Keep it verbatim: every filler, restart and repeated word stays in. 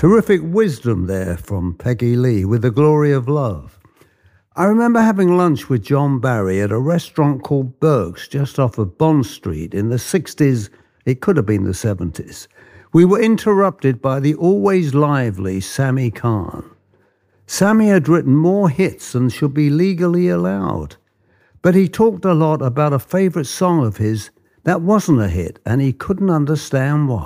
Terrific wisdom there from Peggy Lee with The Glory of Love. I remember having lunch with John Barry at a restaurant called Burke's just off of Bond Street in the sixties, it could have been the seventies. We were interrupted by the always lively Sammy Cahn. Sammy had written more hits than should be legally allowed, but he talked a lot about a favourite song of his that wasn't a hit and he couldn't understand why.